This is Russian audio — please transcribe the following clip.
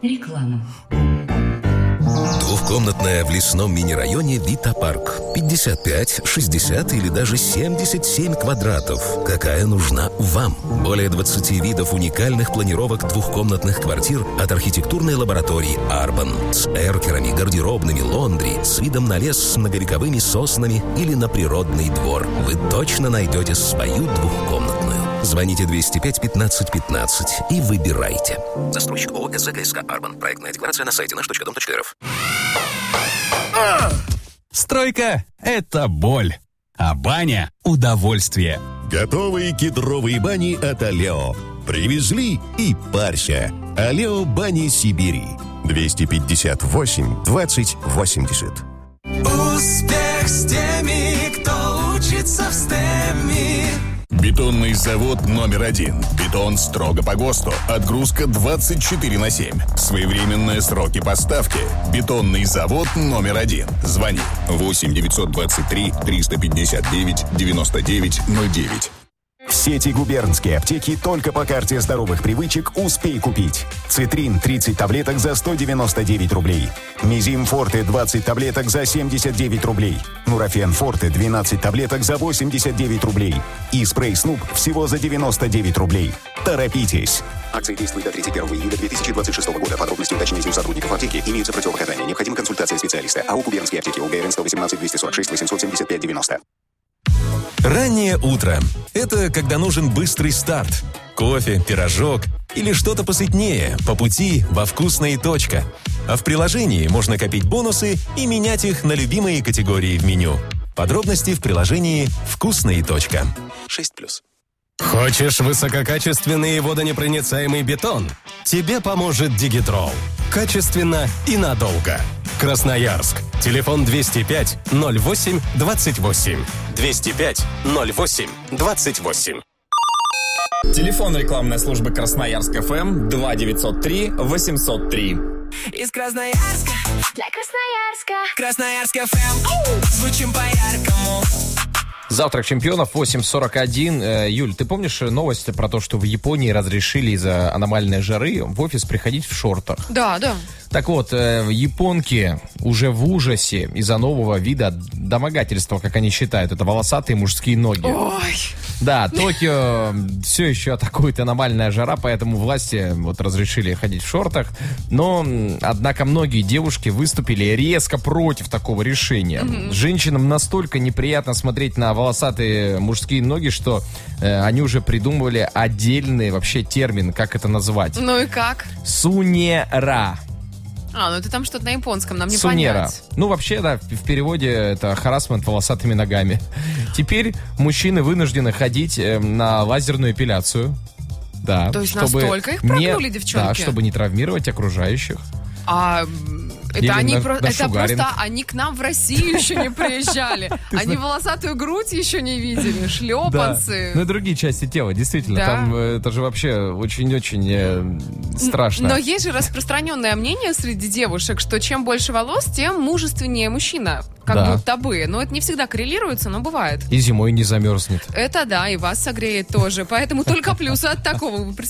Реклама. Двухкомнатная в лесном мини-районе Вита-парк. 55, 60 или даже 77 квадратов. Какая нужна вам? Более 20 видов уникальных планировок двухкомнатных квартир от архитектурной лаборатории «Арбан». С эркерами, гардеробными, лондри, с видом на лес с многовековыми соснами или на природный двор. Вы точно найдете свою двухкомнатную. Звоните 205 15 15 и выбирайте. Застройщик ООО «СЗКСК Арбан». Проектная декларация на сайте наш.дом.рф. Стройка – это боль, а баня – удовольствие. Готовые кедровые бани от Алео. Привезли и парься. Алео бани Сибири. 258 20 80. Успех с теми, кто учится в STEM. Бетонный завод номер 1. Бетон строго по ГОСТу. Отгрузка 24/7. Своевременные сроки поставки. Бетонный завод номер 1. Звони 8 923 359 99 09. В сети губернские аптеки только по карте здоровых привычек «Успей купить». Цитрин 30 таблеток за 199 рублей. Мизим Форте 20 таблеток за 79 рублей. Нурофен Форте 12 таблеток за 89 рублей. И спрей Снуп всего за 99 рублей. Торопитесь! Акция действует до 31 июля 2026 года. Подробности уточните у сотрудников аптеки. Имеются противопоказания. Необходима консультация специалиста. АО «Губернские аптеки». УГРН 118 246 875 90. Раннее утро – это когда нужен быстрый старт. Кофе, пирожок или что-то посытнее по пути во «Вкусная точка». А в приложении можно копить бонусы и менять их на любимые категории в меню. Подробности в приложении «Вкусная точка». 6+. Хочешь высококачественный и водонепроницаемый бетон? Тебе поможет Дигитрол. Качественно и надолго. Красноярск. Телефон 205 08 28. 205 08 28. Телефон рекламной службы Красноярск ФМ 2903 803. Из Красноярска для Красноярска. Красноярск ФМ. Звучим по-яркому. Завтрак чемпионов 8:41. Юль, ты помнишь новость про то, что в Японии разрешили из-за аномальной жары в офис приходить в шортах? Да. Так вот, японки уже в ужасе из-за нового вида домогательства, как они считают. Это волосатые мужские ноги. Ой. Да, Токио все еще атакует аномальная жара, поэтому власти разрешили ходить в шортах. Но, однако, многие девушки выступили резко против такого решения. Женщинам настолько неприятно смотреть на волосатые мужские ноги, что они уже придумывали отдельный вообще термин, как это назвать. Ну и как? Сунера. Ну это там что-то на японском, нам не Сунера. понять. Ну, вообще, да, в переводе это харассмент волосатыми ногами. Теперь мужчины вынуждены ходить на лазерную эпиляцию. Да. То есть настолько их прогнули, девчонки? Да, чтобы не травмировать окружающих. Это просто они к нам в Россию еще не приезжали. Они волосатую грудь еще не видели, шлепанцы. Да. Ну и другие части тела, действительно. Да. Там это же вообще очень-очень страшно. Но есть же распространенное мнение среди девушек, что чем больше волос, тем мужественнее мужчина. Как будто бы. Но это не всегда коррелируется, но бывает. И зимой не замерзнет. Это да, и вас согреет тоже. Поэтому только плюсы от такого. Вы